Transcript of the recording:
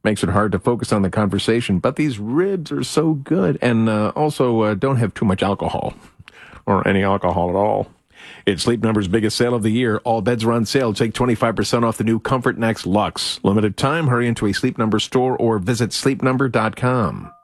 Makes it hard to focus on the conversation, but these ribs are so good, and also don't have too much alcohol, or any alcohol at all. It's Sleep Number's biggest sale of the year. All beds are on sale. Take 25% off the new Comfort Next Luxe. Limited time. Hurry into a Sleep Number store or visit sleepnumber.com.